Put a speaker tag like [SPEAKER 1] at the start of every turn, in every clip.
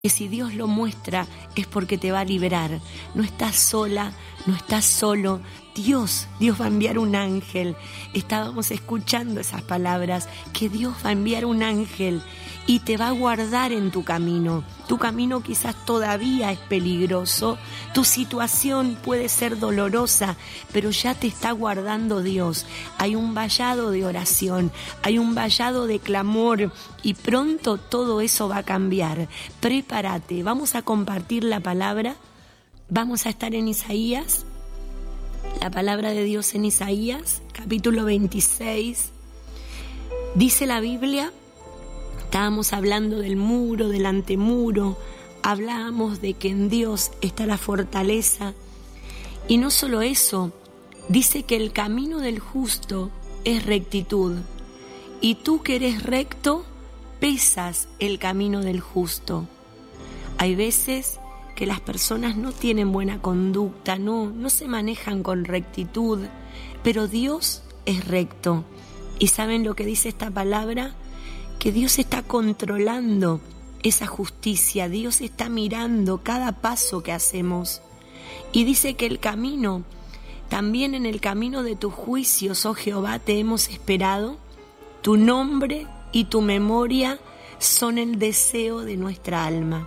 [SPEAKER 1] que si Dios lo muestra es porque te va a liberar. No estás sola, no estás solo. Dios va a enviar un ángel. Estábamos escuchando esas palabras, que Dios va a enviar un ángel y te va a guardar en tu camino. Tu camino quizás todavía es peligroso, tu situación puede ser dolorosa, pero ya te está guardando Dios. Hay un vallado de oración, hay un vallado de clamor y pronto todo eso va a cambiar. Prepárate, vamos a compartir la palabra, vamos a estar en Isaías, la palabra de Dios en Isaías, capítulo 26. Dice la Biblia, estábamos hablando del muro, del antemuro, hablábamos de que en Dios está la fortaleza. Y no solo eso, dice que el camino del justo es rectitud. Y tú que eres recto, pesas el camino del justo. Hay veces que las personas no tienen buena conducta, no se manejan con rectitud, pero Dios es recto. ¿Y saben lo que dice esta palabra? Que Dios está controlando esa justicia, Dios está mirando cada paso que hacemos. Y dice que el camino, también en el camino de tus juicios, oh Jehová, te hemos esperado. Tu nombre y tu memoria son el deseo de nuestra alma.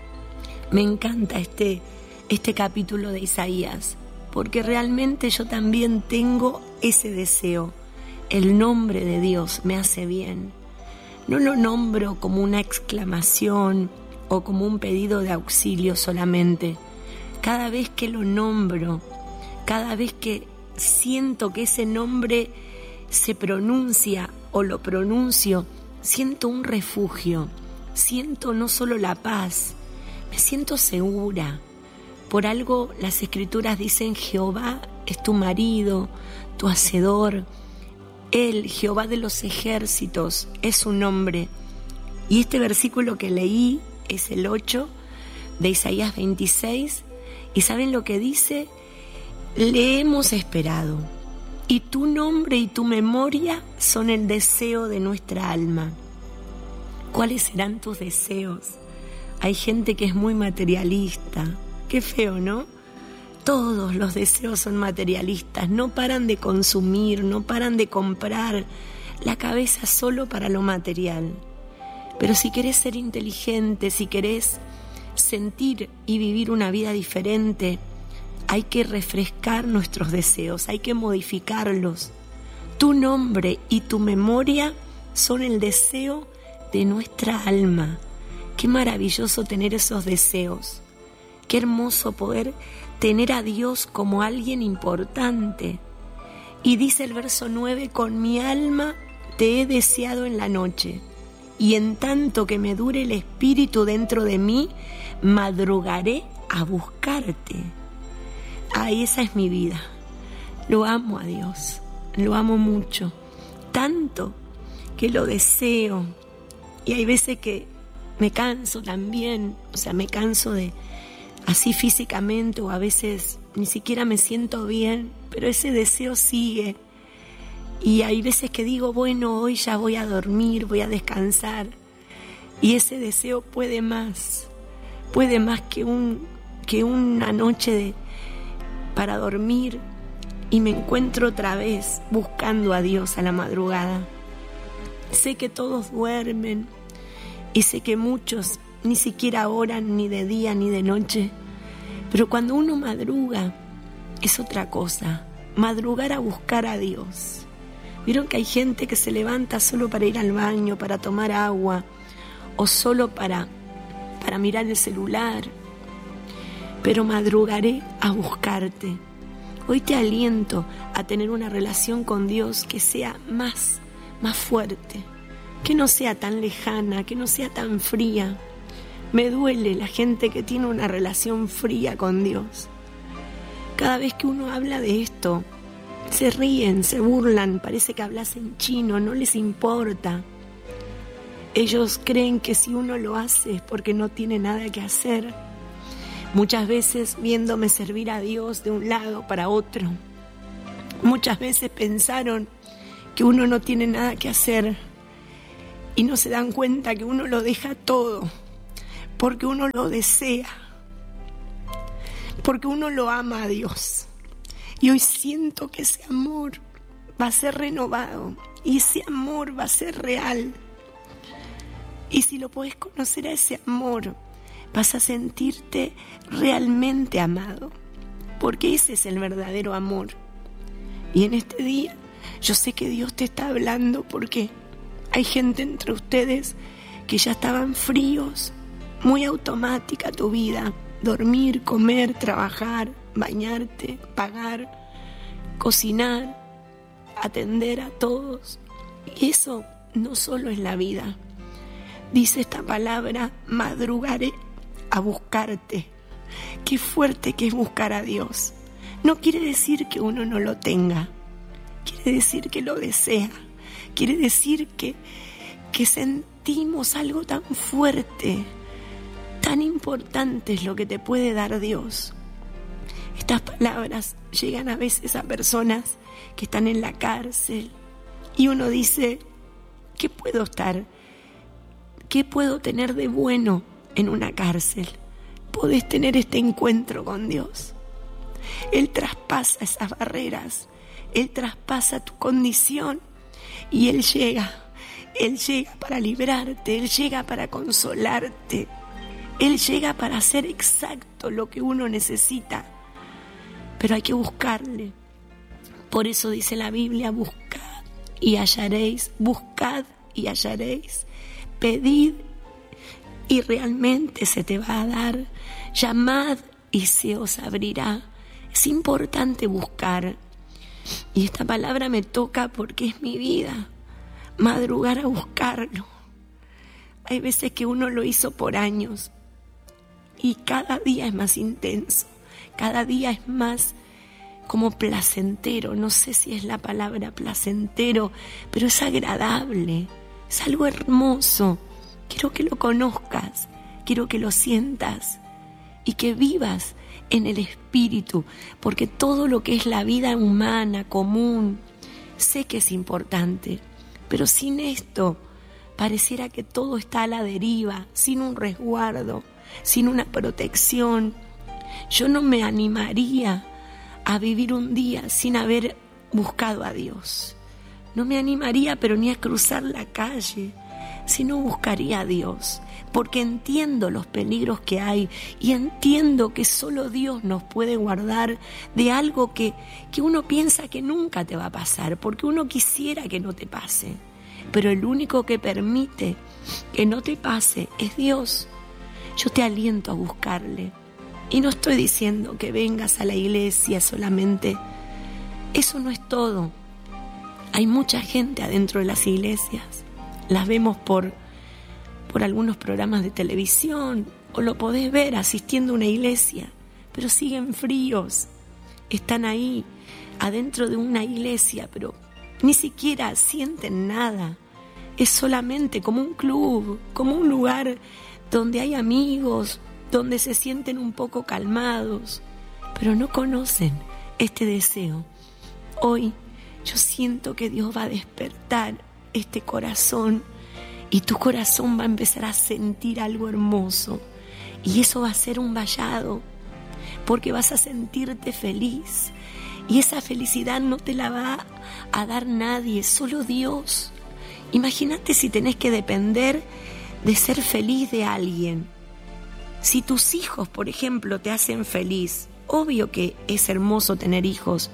[SPEAKER 1] Me encanta este capítulo de Isaías, porque realmente yo también tengo ese deseo. El nombre de Dios me hace bien. No lo nombro como una exclamación o como un pedido de auxilio solamente. Cada vez que lo nombro, cada vez que siento que ese nombre se pronuncia o lo pronuncio, siento un refugio, siento no solo la paz, me siento segura. Por algo las Escrituras dicen: Jehová es tu marido, tu hacedor. Él, Jehová de los ejércitos, es su nombre. Y este versículo que leí es el 8 de Isaías 26. ¿Y saben lo que dice? Le hemos esperado. Y tu nombre y tu memoria son el deseo de nuestra alma. ¿Cuáles serán tus deseos? Hay gente que es muy materialista. Qué feo, ¿no? Todos los deseos son materialistas, no paran de consumir, no paran de comprar, la cabeza solo para lo material. Pero si querés ser inteligente, si querés sentir y vivir una vida diferente, hay que refrescar nuestros deseos, hay que modificarlos. Tu nombre y tu memoria son el deseo de nuestra alma. Qué maravilloso tener esos deseos. Qué hermoso poder tener a Dios como alguien importante. Y dice el verso 9, con mi alma te he deseado en la noche, y en tanto que me dure el espíritu dentro de mí, madrugaré a buscarte. Ay, esa es mi vida. Lo amo a Dios, lo amo mucho, tanto que lo deseo. Y hay veces que me canso también, me canso de así físicamente, o a veces ni siquiera me siento bien, pero ese deseo sigue. Y hay veces que digo, bueno, hoy ya voy a dormir, voy a descansar. Y ese deseo puede más que una noche para dormir, y me encuentro otra vez buscando a Dios a la madrugada. Sé que todos duermen y sé que muchos ni siquiera oran ni de día ni de noche, pero cuando uno madruga es otra cosa, madrugar a buscar a Dios. ¿Vieron que hay gente que se levanta solo para ir al baño, para tomar agua, o solo para mirar el celular? Pero madrugaré a buscarte. Hoy te aliento a tener una relación con Dios que sea más fuerte, que no sea tan lejana, que no sea tan fría. Me duele la gente que tiene una relación fría con Dios. Cada vez que uno habla de esto, se ríen, se burlan, parece que hablas en chino, no les importa. Ellos creen que si uno lo hace es porque no tiene nada que hacer. Muchas veces viéndome servir a Dios de un lado para otro. Muchas veces pensaron que uno no tiene nada que hacer y no se dan cuenta que uno lo deja todo porque uno lo desea, porque uno lo ama a Dios. Y hoy siento que ese amor va a ser renovado y ese amor va a ser real. Y si lo podés conocer a ese amor, vas a sentirte realmente amado, porque ese es el verdadero amor. Y en este día yo sé que Dios te está hablando, porque hay gente entre ustedes que ya estaban fríos, muy automática tu vida: dormir, comer, trabajar, bañarte, pagar, cocinar, atender a todos. Y eso no solo es la vida. Dice esta palabra: madrugaré a buscarte. Qué fuerte que es buscar a Dios. No quiere decir que uno no lo tenga, quiere decir que lo desea, quiere decir que sentimos algo tan fuerte, tan importante es lo que te puede dar Dios. Estas palabras llegan a veces a personas que están en la cárcel y uno dice: ¿qué puedo tener de bueno en una cárcel? Podés tener este encuentro con Dios. Él traspasa esas barreras, Él traspasa tu condición y Él llega para librarte, Él llega para consolarte, Él llega para hacer exacto lo que uno necesita, pero hay que buscarle. Por eso dice la Biblia: buscad y hallaréis, pedid y realmente se te va a dar, llamad y se os abrirá. Es importante buscar, y esta palabra me toca porque es mi vida, madrugar a buscarlo. Hay veces que uno lo hizo por años y cada día es más intenso, cada día es más como placentero. No sé si es la palabra placentero, pero es agradable, es algo hermoso. Quiero que lo conozcas, quiero que lo sientas y que vivas en el Espíritu, porque todo lo que es la vida humana, común, sé que es importante, pero sin esto pareciera que todo está a la deriva, sin un resguardo, sin una protección. Yo no me animaría a vivir un día sin haber buscado a Dios. No me animaría, pero ni a cruzar la calle, si no buscaría a Dios, porque entiendo los peligros que hay y entiendo que solo Dios nos puede guardar de algo que uno piensa que nunca te va a pasar, porque uno quisiera que no te pase, pero el único que permite que no te pase es Dios. Yo te aliento a buscarle, y no estoy diciendo que vengas a la iglesia solamente, eso no es todo. Hay mucha gente adentro de las iglesias, las vemos por algunos programas de televisión, o lo podés ver asistiendo a una iglesia, pero siguen fríos, están ahí adentro de una iglesia, pero ni siquiera sienten nada. Es solamente como un club, como un lugar donde hay amigos, donde se sienten un poco calmados, pero no conocen este deseo. Hoy yo siento que Dios va a despertar este corazón, y tu corazón va a empezar a sentir algo hermoso, y eso va a ser un vallado, porque vas a sentirte feliz, y esa felicidad no te la va a dar nadie, solo Dios. Imagínate si tenés que depender de ser feliz de alguien. Si tus hijos, por ejemplo, te hacen feliz, obvio que es hermoso tener hijos,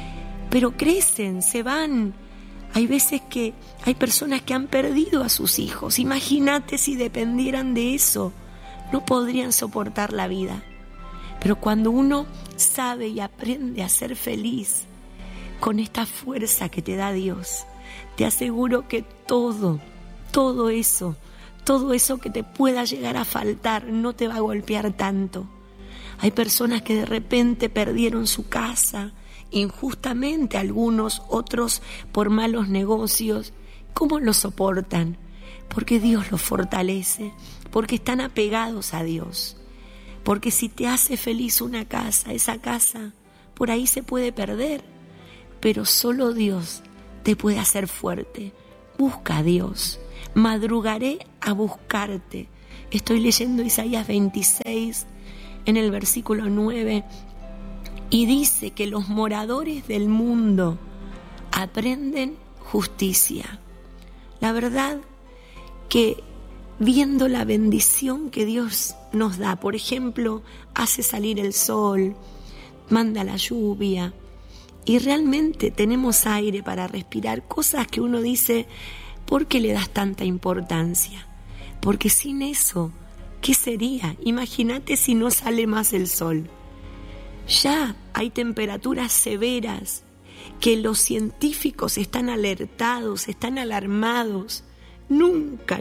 [SPEAKER 1] pero crecen, se van. Hay veces que hay personas que han perdido a sus hijos. Imagínate si dependieran de eso, no podrían soportar la vida. Pero cuando uno sabe y aprende a ser feliz con esta fuerza que te da Dios, te aseguro que todo eso que te pueda llegar a faltar no te va a golpear tanto. Hay personas que de repente perdieron su casa, injustamente algunos, otros por malos negocios. ¿Cómo lo soportan? Porque Dios los fortalece, porque están apegados a Dios. Porque si te hace feliz una casa, esa casa por ahí se puede perder, pero solo Dios te puede hacer fuerte. Busca a Dios, madrugaré a buscarte. Estoy leyendo Isaías 26 en el versículo 9 y dice que los moradores del mundo aprenden justicia. La verdad que viendo la bendición que Dios nos da, por ejemplo, hace salir el sol, manda la lluvia y realmente tenemos aire para respirar, cosas que uno dice, ¿por qué le das tanta importancia? Porque sin eso, ¿qué sería? Imagínate si no sale más el sol. Ya hay temperaturas severas que los científicos están alertados, están alarmados. Nunca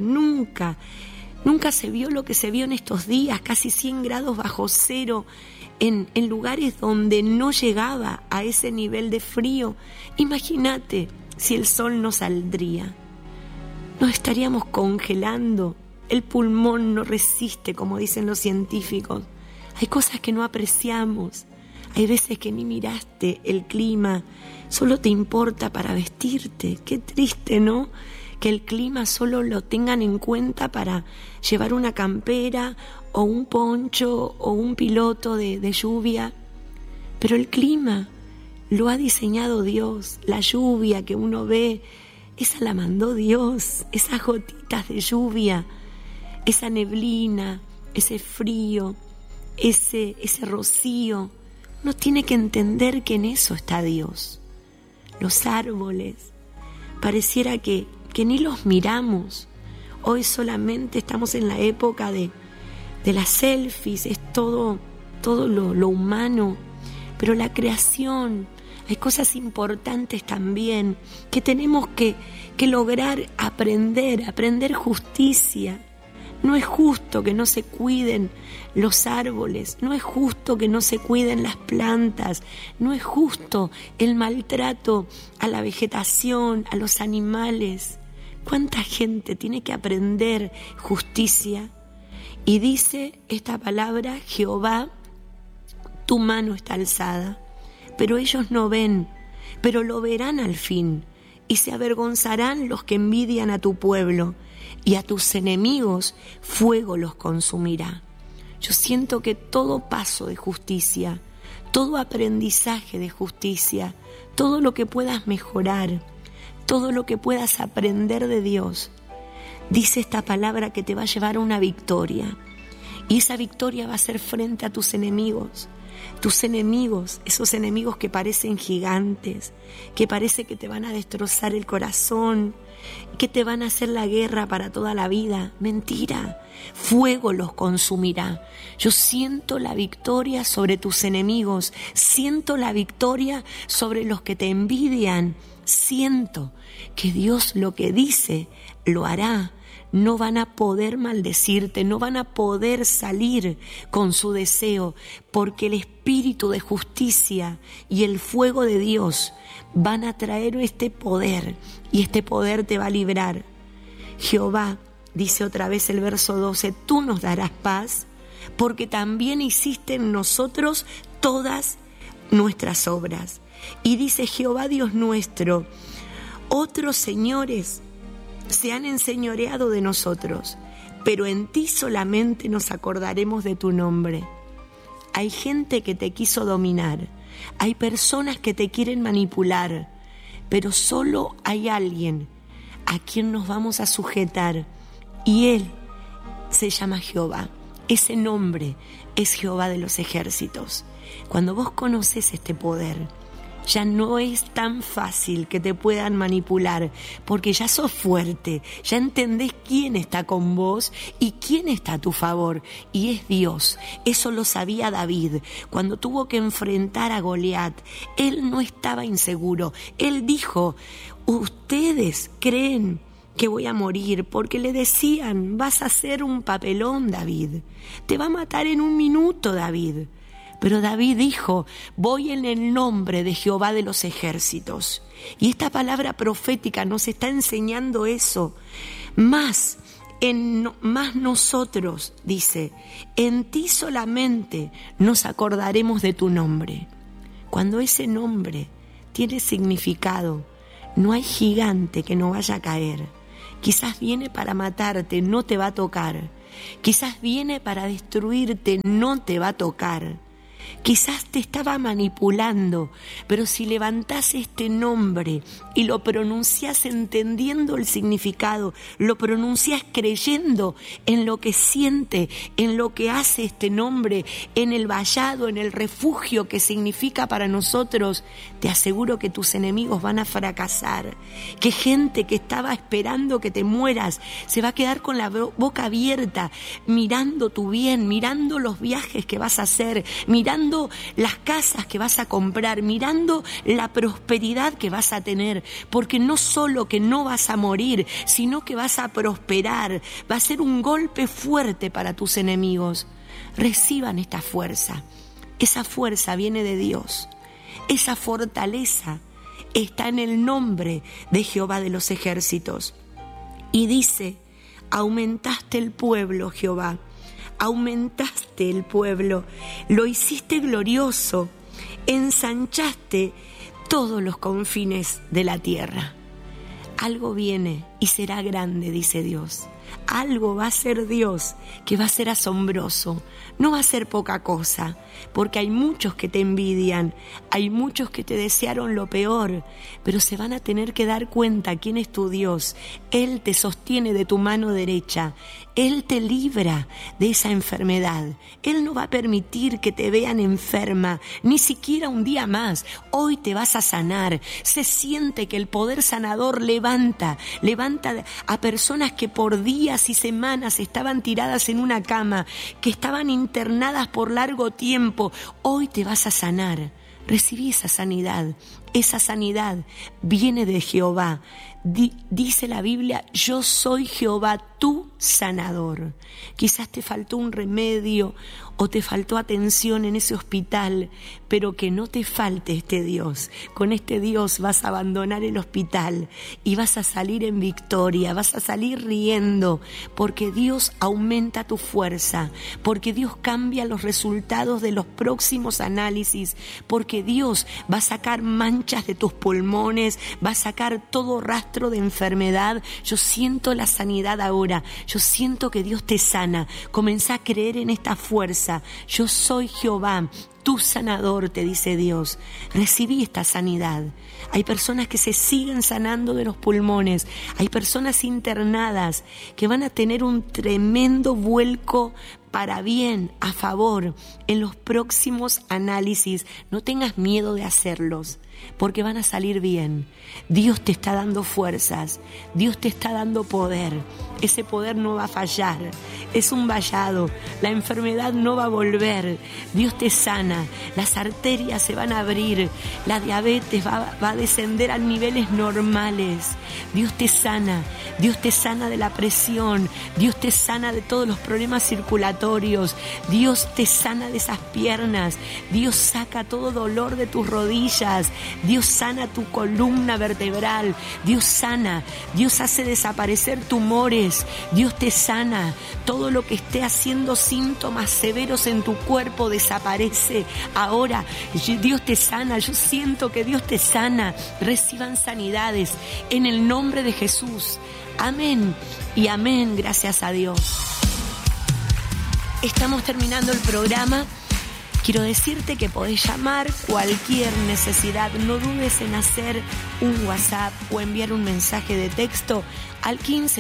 [SPEAKER 1] se vio lo que se vio en estos días, casi 100 grados bajo cero, en lugares donde no llegaba a ese nivel de frío. Imagínate si el sol no saldría. Nos estaríamos congelando, el pulmón no resiste, como dicen los científicos. Hay cosas que no apreciamos, hay veces que ni miraste el clima, solo te importa para vestirte. Qué triste, ¿no? Que el clima solo lo tengan en cuenta para llevar una campera o un poncho o un piloto de lluvia. Pero el clima lo ha diseñado Dios. La lluvia que uno ve, esa la mandó Dios. Esas gotitas de lluvia, esa neblina, ese frío, ese rocío. Uno tiene que entender que en eso está Dios. Los árboles, pareciera que ni los miramos. Hoy solamente estamos en la época de las selfies, es todo lo humano, pero la creación, hay cosas importantes también que tenemos que lograr aprender justicia. No es justo que no se cuiden los árboles, no es justo que no se cuiden las plantas, no es justo el maltrato a la vegetación, a los animales. ¿Cuánta gente tiene que aprender justicia? Y dice esta palabra, Jehová, tu mano está alzada, pero ellos no ven, pero lo verán al fin, y se avergonzarán los que envidian a tu pueblo, y a tus enemigos fuego los consumirá. Yo siento que todo paso de justicia, todo aprendizaje de justicia, todo lo que puedas mejorar, todo lo que puedas aprender de Dios, dice esta palabra que te va a llevar a una victoria. Y esa victoria va a ser frente a tus enemigos, esos enemigos que parecen gigantes, que parece que te van a destrozar el corazón, que te van a hacer la guerra para toda la vida. Mentira, fuego los consumirá. Yo siento la victoria sobre tus enemigos, siento la victoria sobre los que te envidian, siento que Dios lo que dice lo hará. No van a poder maldecirte, no van a poder salir con su deseo, porque el espíritu de justicia y el fuego de Dios van a traer este poder, y este poder te va a librar. Jehová, dice otra vez el verso 12, tú nos darás paz, porque también hiciste en nosotros todas nuestras obras. Y dice Jehová Dios nuestro, otros señores se han enseñoreado de nosotros, pero en ti solamente nos acordaremos de tu nombre. Hay gente que te quiso dominar, hay personas que te quieren manipular, pero solo hay alguien a quien nos vamos a sujetar, y Él se llama Jehová. Ese nombre es Jehová de los ejércitos. Cuando vos conoces este poder, ya no es tan fácil que te puedan manipular, porque ya sos fuerte, ya entendés quién está con vos y quién está a tu favor, y es Dios. Eso lo sabía David cuando tuvo que enfrentar a Goliat. Él no estaba inseguro, él dijo, ustedes creen que voy a morir, porque le decían, vas a hacer un papelón, David, te va a matar en un minuto, David. Pero David dijo, voy en el nombre de Jehová de los ejércitos. Y esta palabra profética nos está enseñando eso. Más nosotros, dice, en ti solamente nos acordaremos de tu nombre. Cuando ese nombre tiene significado, no hay gigante que no vaya a caer. Quizás viene para matarte, no te va a tocar. Quizás viene para destruirte, no te va a tocar. Quizás te estaba manipulando, pero si levantás este nombre y lo pronunciás entendiendo el significado, lo pronunciás creyendo en lo que siente, en lo que hace este nombre, en el vallado, en el refugio que significa para nosotros, te aseguro que tus enemigos van a fracasar, que gente que estaba esperando que te mueras se va a quedar con la boca abierta, mirando tu bien, mirando los viajes que vas a hacer, mirando las casas que vas a comprar, mirando la prosperidad que vas a tener, porque no solo que no vas a morir, sino que vas a prosperar, va a ser un golpe fuerte para tus enemigos. Reciban esta fuerza. Esa fuerza viene de Dios. Esa fortaleza está en el nombre de Jehová de los ejércitos. Y dice: aumentaste el pueblo, Jehová. Aumentaste el pueblo, lo hiciste glorioso, ensanchaste todos los confines de la tierra. Algo viene y será grande, dice Dios. Algo va a ser Dios que va a ser asombroso, no va a ser poca cosa, porque hay muchos que te envidian, hay muchos que te desearon lo peor, pero se van a tener que dar cuenta quién es tu Dios. Él te sostiene de tu mano derecha, Él te libra de esa enfermedad, Él no va a permitir que te vean enferma, ni siquiera un día más. Hoy te vas a sanar. Se siente que el poder sanador levanta a personas que por días y semanas estaban tiradas en una cama, que estaban internadas por largo tiempo. Hoy te vas a sanar. Recibí esa sanidad. Esa sanidad viene de Jehová. Dice la Biblia: yo soy Jehová, tu sanador. Quizás te faltó un remedio o te faltó atención en ese hospital, pero que no te falte este Dios. Con este Dios vas a abandonar el hospital y vas a salir en victoria, vas a salir riendo, porque Dios aumenta tu fuerza, porque Dios cambia los resultados de los próximos análisis, porque Dios va a sacar manchas de tus pulmones, va a sacar todo rastro de enfermedad. Yo siento la sanidad ahora, yo siento que Dios te sana. Comenzá a creer en esta fuerza. Yo soy Jehová, tu sanador, te dice Dios. Recibí esta sanidad. Hay personas que se siguen sanando de los pulmones, hay personas internadas que van a tener un tremendo vuelco para bien, a favor, en los próximos análisis. No tengas miedo de hacerlos, porque van a salir bien. Dios te está dando fuerzas, Dios te está dando poder. Ese poder no va a fallar, es un vallado, la enfermedad no va a volver. Dios te sana, las arterias se van a abrir, la diabetes va a descender a niveles normales. Dios te sana de la presión, Dios te sana de todos los problemas circulatorios, Dios te sana de esas piernas, Dios saca todo dolor de tus rodillas, Dios sana tu columna vertebral, Dios sana, Dios hace desaparecer tumores, Dios te sana. Todo lo que esté haciendo síntomas severos en tu cuerpo desaparece ahora. Dios te sana, yo siento que Dios te sana. Reciban sanidades en el nombre de Jesús. Amén y amén, gracias a Dios. Estamos terminando el programa. Quiero decirte que podés llamar cualquier necesidad. No dudes en hacer un WhatsApp o enviar un mensaje de texto al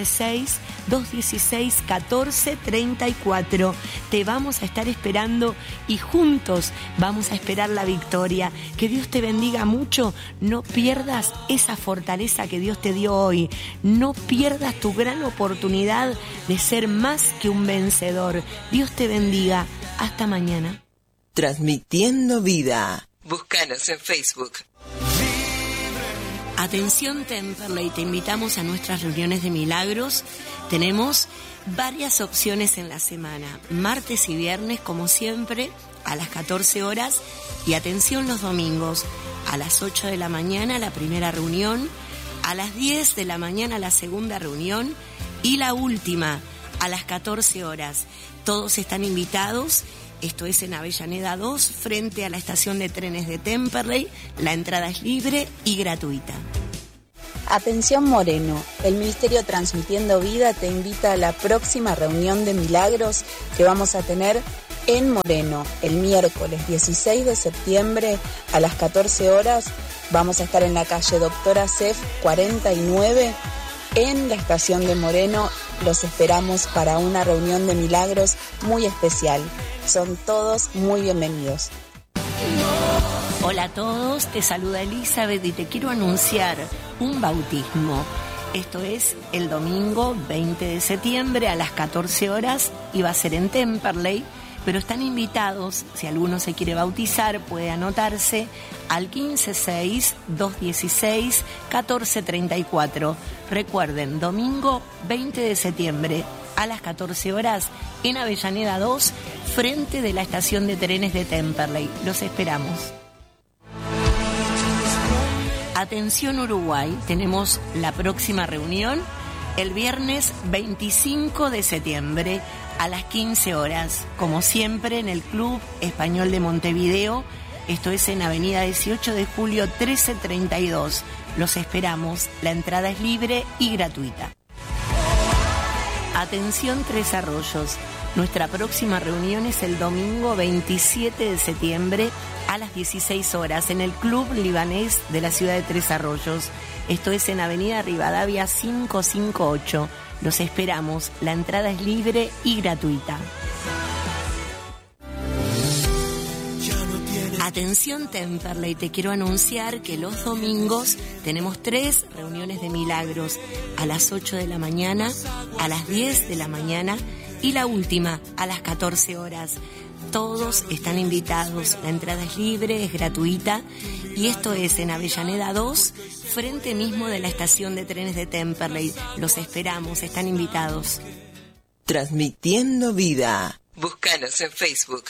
[SPEAKER 1] 156-216-1434. Te vamos a estar esperando y juntos vamos a esperar la victoria. Que Dios te bendiga mucho. No pierdas esa fortaleza que Dios te dio hoy. No pierdas tu gran oportunidad de ser más que un vencedor. Dios te bendiga. Hasta mañana.
[SPEAKER 2] Transmitiendo vida. Búscanos en Facebook.
[SPEAKER 1] Atención Temperley, te invitamos a nuestras reuniones de milagros. Tenemos varias opciones en la semana, martes y viernes como siempre a las 14 horas y atención los domingos a las 8 de la mañana la primera reunión, a las 10 de la mañana la segunda reunión y la última a las 14 horas. Todos están invitados. Esto es en Avellaneda 2, frente a la estación de trenes de Temperley. La entrada es libre y gratuita.
[SPEAKER 3] Atención Moreno, el Ministerio Transmitiendo Vida te invita a la próxima reunión de milagros que vamos a tener en Moreno el miércoles 16 de septiembre a las 14 horas. Vamos a estar en la calle Doctora Cef 49 en la estación de Moreno. Los esperamos para una reunión de milagros muy especial. Son todos muy bienvenidos.
[SPEAKER 1] Hola a todos, te saluda Elizabeth y te quiero anunciar un bautismo. Esto es el domingo 20 de septiembre a las 14 horas y va a ser en Temperley, pero están invitados, si alguno se quiere bautizar, puede anotarse al 156-216-1434. Recuerden, domingo 20 de septiembre a las 14 horas en Avellaneda 2, frente de la estación de trenes de Temperley. Los esperamos. Atención Uruguay, tenemos la próxima reunión el viernes 25 de septiembre a las 15 horas, como siempre en el Club Español de Montevideo, esto es en Avenida 18 de Julio 1332. Los esperamos, la entrada es libre y gratuita. Atención Tres Arroyos, nuestra próxima reunión es el domingo 27 de septiembre a las 16 horas en el Club Libanés de la ciudad de Tres Arroyos. Esto es en Avenida Rivadavia 558. Los esperamos. La entrada es libre y gratuita. Atención Temperley, te quiero anunciar que los domingos tenemos 3 reuniones de milagros. A las 8 de la mañana, a las 10 de la mañana y la última a las 14 horas. Todos están invitados, la entrada es libre, es gratuita y esto es en Avellaneda 2, frente mismo de la estación de trenes de Temperley. Los esperamos, están invitados.
[SPEAKER 2] Transmitiendo vida. Búscanos en Facebook.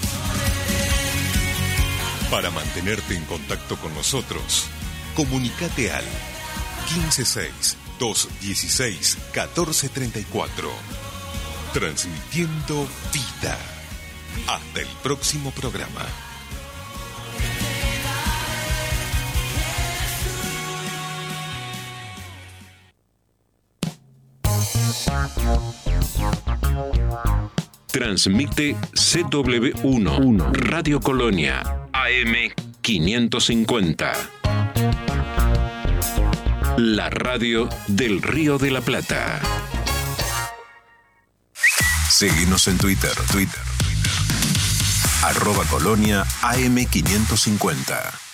[SPEAKER 4] Para mantenerte en contacto con nosotros, comunícate al 156-216-1434. Transmitiendo vida. Hasta el próximo programa.
[SPEAKER 5] Transmite CW1 Radio Colonia AM 550. La radio del Río de la Plata.
[SPEAKER 4] Síguenos en Twitter. @Colonia AM 550.